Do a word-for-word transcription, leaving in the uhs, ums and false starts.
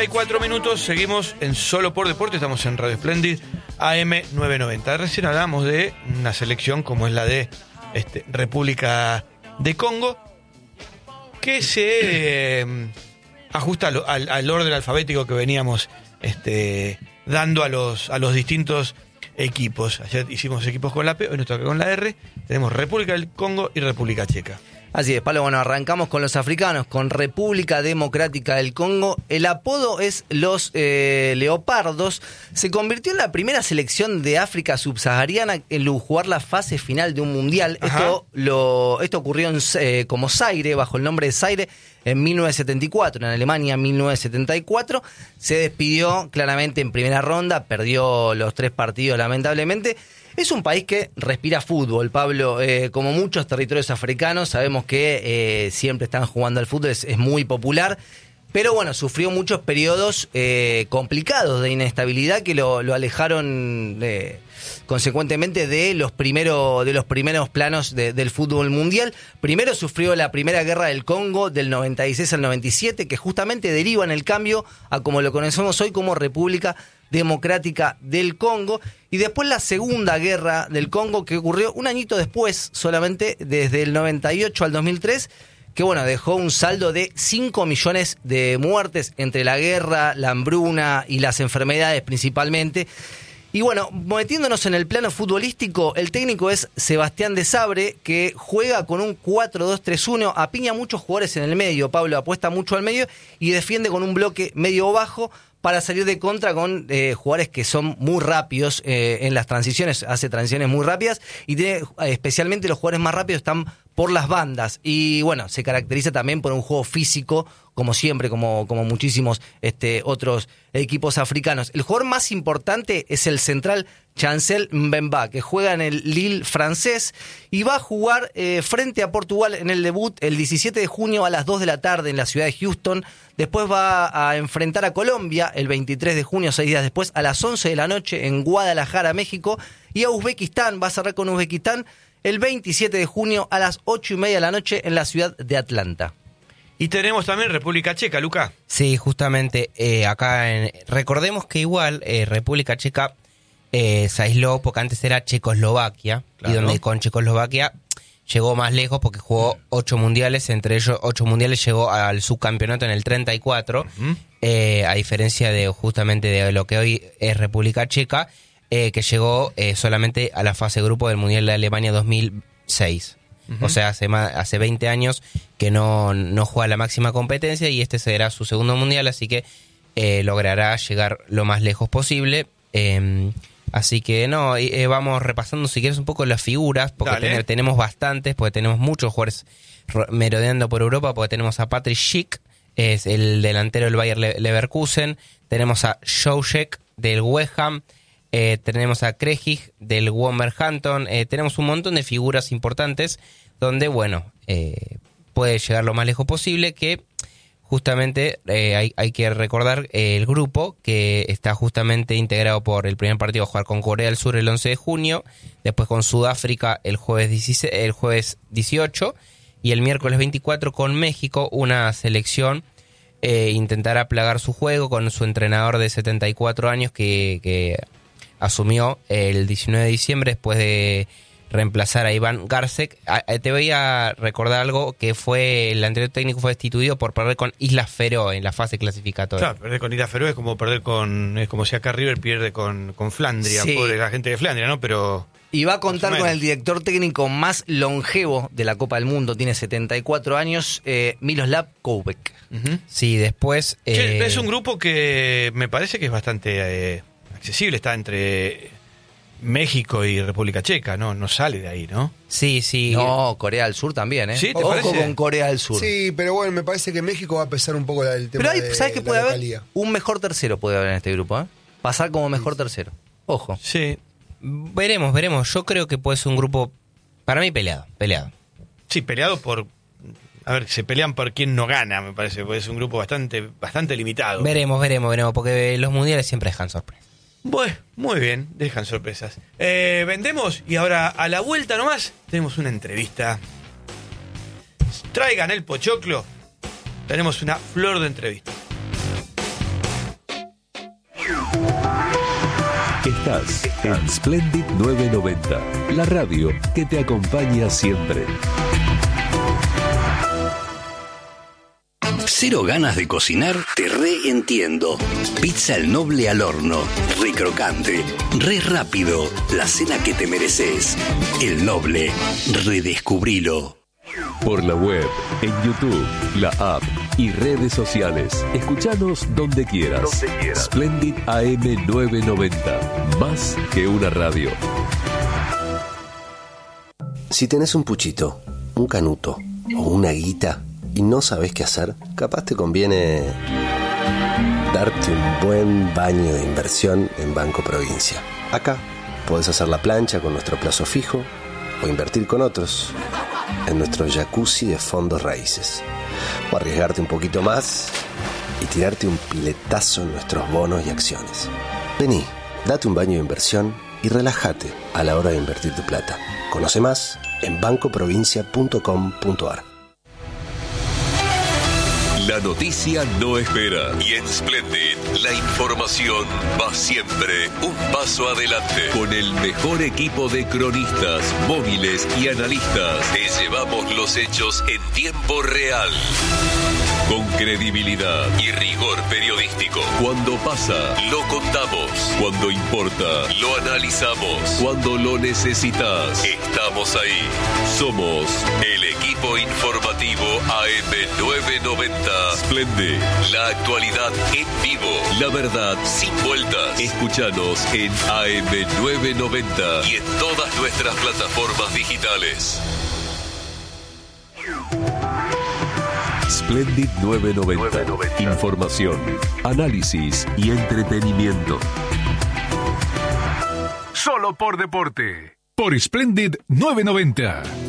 treinta y cuatro minutos, seguimos en Solo por Deporte, estamos en Radio Splendid A M novecientos noventa. Recién hablamos de una selección como es la de este, República de Congo, que se eh, ajusta al, al, al orden alfabético que veníamos este, dando a los, a los distintos equipos. Ayer hicimos equipos con la P, hoy nos toca con la R. Tenemos República del Congo y República Checa. Así es, Pablo. Bueno, arrancamos con los africanos, con República Democrática del Congo. El apodo es los eh, Leopardos. Se convirtió en la primera selección de África subsahariana en jugar la fase final de un mundial. Esto, lo, esto ocurrió en, eh, como Zaire, bajo el nombre de Zaire, en mil novecientos setenta y cuatro, en Alemania en mil novecientos setenta y cuatro. Se despidió claramente en primera ronda, perdió los tres partidos lamentablemente. Es un país que respira fútbol, Pablo. Eh, como muchos territorios africanos, sabemos que eh, siempre están jugando al fútbol, es, es muy popular. Pero bueno, sufrió muchos periodos eh, complicados de inestabilidad que lo, lo alejaron eh, consecuentemente de los, primero, de los primeros planos de, del fútbol mundial. Primero sufrió la Primera Guerra del Congo del noventa y seis al noventa y siete, que justamente deriva en el cambio a como lo conocemos hoy como República Democrática del Congo, y después la Segunda Guerra del Congo, que ocurrió un añito después, solamente desde el noventa y ocho al dos mil tres, que bueno, dejó un saldo de cinco millones de muertes entre la guerra, la hambruna y las enfermedades principalmente. Y bueno, metiéndonos en el plano futbolístico, el técnico es Sebastián de Sabre, que juega con un cuatro dos tres uno, apiña muchos jugadores en el medio, Pablo, apuesta mucho al medio y defiende con un bloque medio bajo para salir de contra con eh, jugadores que son muy rápidos eh, en las transiciones, hace transiciones muy rápidas y tiene, eh, especialmente los jugadores más rápidos están por las bandas y bueno, se caracteriza también por un juego físico, como siempre, como, como muchísimos este, otros equipos africanos. El jugador más importante es el central Chancel Mbemba, que juega en el Lille francés y va a jugar eh, frente a Portugal en el debut el diecisiete de junio a las dos de la tarde en la ciudad de Houston. Después va a enfrentar a Colombia el veintitrés de junio, seis días después, a las once de la noche en Guadalajara, México. Y a Uzbekistán, va a cerrar con Uzbekistán el veintisiete de junio a las ocho y media de la noche en la ciudad de Atlanta. Y tenemos también República Checa, Luca. Sí, justamente eh, acá, en, recordemos que igual eh, República Checa eh, se aisló porque antes era Checoslovaquia, claro. Y donde con Checoslovaquia llegó más lejos porque jugó ocho mundiales, entre ellos ocho mundiales llegó al subcampeonato en el treinta y cuatro, uh-huh. eh, a diferencia de justamente de lo que hoy es República Checa, eh, que llegó eh, solamente a la fase de grupo del Mundial de Alemania dos mil seis. Uh-huh. O sea, hace más, hace veinte años que no, no juega la máxima competencia y este será su segundo mundial, así que eh, logrará llegar lo más lejos posible. Eh, así que no, eh, vamos repasando si quieres un poco las figuras, porque ten, tenemos bastantes, porque tenemos muchos jugadores merodeando por Europa, porque tenemos a Patrick Schick, es el delantero del Bayer Leverkusen, tenemos a Soucek del West Ham, Eh, tenemos a Krejci del Wolverhampton, eh, tenemos un montón de figuras importantes donde, bueno, eh, puede llegar lo más lejos posible, que justamente eh, hay, hay que recordar eh, el grupo que está justamente integrado por el primer partido a jugar con Corea del Sur el once de junio, después con Sudáfrica el jueves, dieciséis, el jueves dieciocho y el miércoles veinticuatro con México, una selección eh, intentará plagar su juego con su entrenador de setenta y cuatro años que... que asumió el diecinueve de diciembre después de reemplazar a Iván Garcek. Te voy a recordar algo, que fue el anterior técnico fue destituido por perder con Islas Feroe en la fase clasificatoria. Claro, perder con Islas Feroe es como perder con, es como si acá River pierde con, con Flandria, sí. Pobre la gente de Flandria, ¿no? Pero... Y va a contar con el director técnico más longevo de la Copa del Mundo, tiene setenta y cuatro años, eh, Miroslav Koubek. Uh-huh. Sí, después... Eh... Es un grupo que me parece que es bastante... Eh... accesible, está entre México y República Checa, ¿no? No sale de ahí, ¿no? Sí, sí. No, Corea del Sur también, ¿eh? ¿Sí? ¿Te Ojo parece? con Corea del Sur. Sí, pero bueno, me parece que México va a pesar un poco el tema. Pero hay, de ¿sabes qué la puede haber? localía. Un mejor tercero puede haber en este grupo, ¿eh? Pasar como mejor tercero. Ojo. Sí. Veremos, veremos. Yo creo que puede ser un grupo, para mí, peleado. Peleado. Sí, peleado por... A ver, se pelean por quién no gana, me parece, porque es un grupo bastante, bastante limitado. Veremos, veremos, veremos, porque los mundiales siempre dejan sorpresas. Bueno, muy bien, dejan sorpresas. Eh, vendemos y ahora a la vuelta nomás tenemos una entrevista. Traigan el pochoclo. Tenemos una flor de entrevista. Estás en Splendid novecientos noventa, la radio que te acompaña siempre. ¿Cero ganas de cocinar? Te reentiendo. Pizza El Noble al horno. Re crocante, re rápido. La cena que te mereces. El Noble. Redescubrilo. Por la web, en YouTube, la app y redes sociales. Escuchanos donde quieras. Donde quieras. Splendid A M novecientos noventa. Más que una radio. Si tenés un puchito, un canuto o una guita y no sabés qué hacer, capaz te conviene darte un buen baño de inversión en Banco Provincia. Acá podés hacer la plancha con nuestro plazo fijo o invertir con otros en nuestro jacuzzi de fondos raíces, o arriesgarte un poquito más y tirarte un piletazo en nuestros bonos y acciones. Vení, date un baño de inversión y relájate a la hora de invertir tu plata. Conoce más en banco provincia punto com punto a r. La noticia no espera y en Splendid la información va siempre un paso adelante. Con el mejor equipo de cronistas, móviles y analistas, te llevamos los hechos en tiempo real. Con credibilidad y rigor periodístico. Cuando pasa, lo contamos. Cuando importa, lo analizamos. Cuando lo necesitas, estamos ahí. Somos el equipo informativo A M novecientos noventa. Splendid, la actualidad en vivo. La verdad sin vueltas. Escúchanos en A M novecientos noventa y en todas nuestras plataformas digitales. Splendid novecientos noventa. Información, análisis y entretenimiento. Solo por deporte. Por Splendid novecientos noventa.